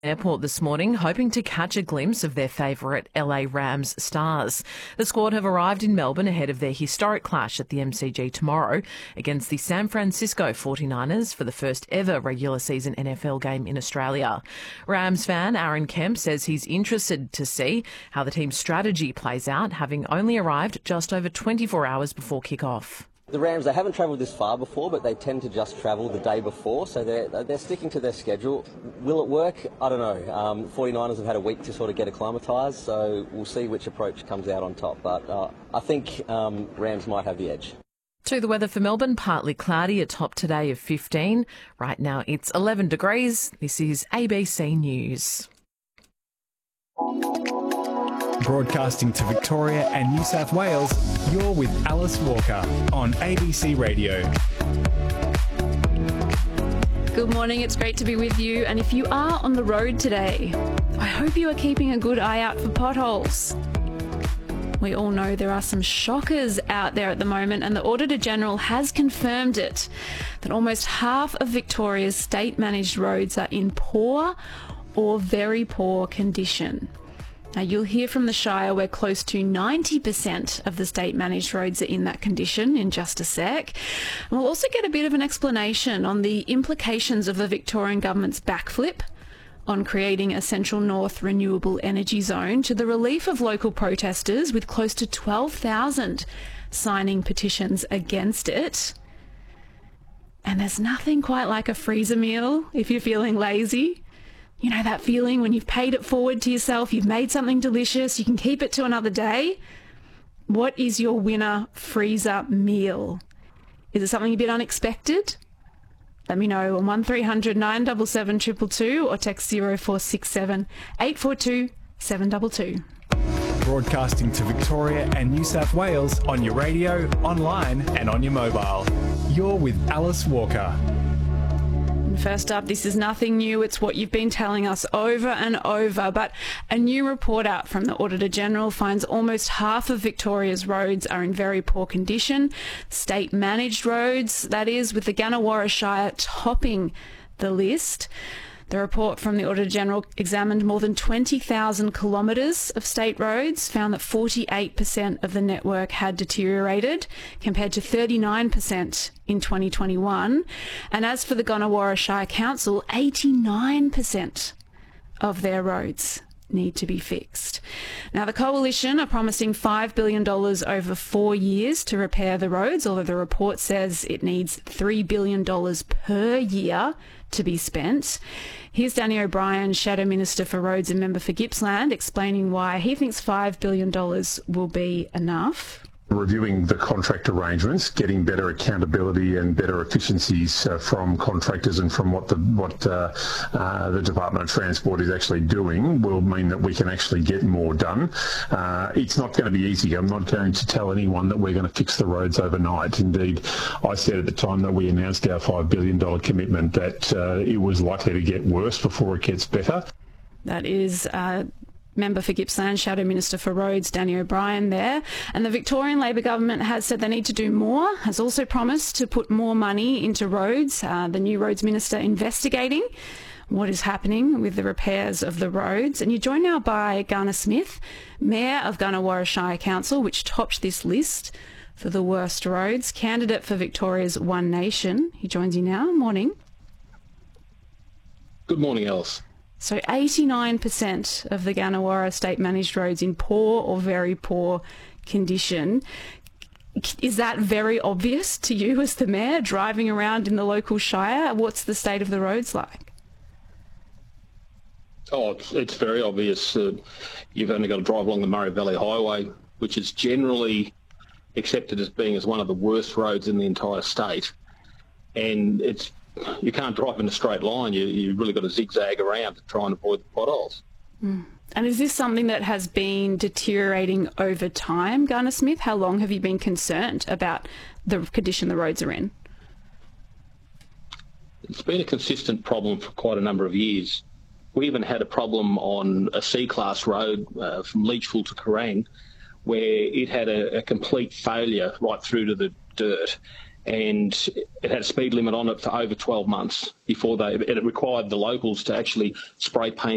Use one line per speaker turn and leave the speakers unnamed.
Airport this morning, hoping to catch a glimpse of their favourite LA Rams stars. The squad have arrived in Melbourne ahead of their historic clash at the MCG tomorrow against the San Francisco 49ers for the first ever regular season NFL game in Australia. Rams fan Aaron Kemp says he's interested to see how the team's strategy plays out, having only arrived just over 24 hours before kick-off.
The Rams, they haven't travelled this far before, but they tend to just travel the day before, so they're sticking to their schedule. Will it work? I don't know. 49ers have had a week to sort of get acclimatised, so we'll see which approach comes out on top. But I think Rams might have the edge.
To the weather for Melbourne, partly cloudy, a top today of 15. Right now it's 11 degrees. This is ABC News.
Broadcasting to Victoria and New South Wales, you're with Alice Walker on ABC Radio.
Good morning, it's great to be with you. And if you are on the road today, I hope you are keeping a good eye out for potholes. We all know there are some shockers out there at the moment, and the Auditor-General has confirmed it, that almost half of Victoria's state-managed roads are in poor or very poor condition. Now, you'll hear from the Shire where close to 90% of the state-managed roads are in that condition in just a sec. And we'll also get a bit of an explanation on the implications of the Victorian Government's backflip on creating a Central North renewable energy zone to the relief of local protesters, with close to 12,000 signing petitions against it. And there's nothing quite like a freezer meal if you're feeling lazy. You know that feeling when you've paid it forward to yourself, you've made something delicious, you can keep it to another day? What is your winner freezer meal? Is it something a bit unexpected? Let me know on 1300 977 222 or text 0467 842 722.
Broadcasting to Victoria and New South Wales on your radio, online and on your mobile. You're with Alice Walker.
First up, this is nothing new. It's what you've been telling us over and over. But a new report out from the Auditor-General finds almost half of Victoria's roads are in very poor condition. State-managed roads, that is, with the Gannawarra Shire topping the list. The report from the Auditor-General examined more than 20,000 kilometres of state roads, found that 48% of the network had deteriorated, compared to 39% in 2021. And as for the Gannawarra Shire Council, 89% of their roads need to be fixed. Now, the Coalition are promising $5 billion over 4 years to repair the roads, although the report says it needs $3 billion per year to be spent. Here's Danny O'Brien, Shadow Minister for Roads and member for Gippsland, explaining why he thinks $5 billion will be enough.
Reviewing the contract arrangements, getting better accountability and better efficiencies from contractors and from what the Department of Transport is actually doing will mean that we can actually get more done. It's not going to be easy. I'm not going to tell anyone that we're going to fix the roads overnight. Indeed, I said at the time that we announced our $5 billion commitment that it was likely to get worse before it gets better.
That is member for Gippsland, Shadow Minister for Roads, Danny O'Brien there. And the Victorian Labor government has said they need to do more, has also promised to put more money into roads. The new Roads Minister investigating what is happening with the repairs of the roads. And you're joined now by Garner Smith, Mayor of Gannawarra Shire Council, which topped this list for the worst roads, candidate for Victoria's One Nation. He joins you now. Morning.
Good morning, Alice.
So 89% of the Gannawarra state-managed roads in poor or very poor condition. Is that very obvious to you as the mayor, driving around in the local shire? What's the state of the roads like?
Oh, it's very obvious. You've only got to drive along the Murray Valley Highway, which is generally accepted as being one of the worst roads in the entire state. And you can't drive in a straight line. You really got to zigzag around to try and avoid the potholes.
Mm. And is this something that has been deteriorating over time, Garner Smith? How long have you been concerned about the condition the roads are in?
It's been a consistent problem for quite a number of years. We even had a problem on a C-class road from Leachville to Kerrang, where it had a complete failure right through to the dirt. And it had a speed limit on it for over 12 months before it required the locals to actually spray paint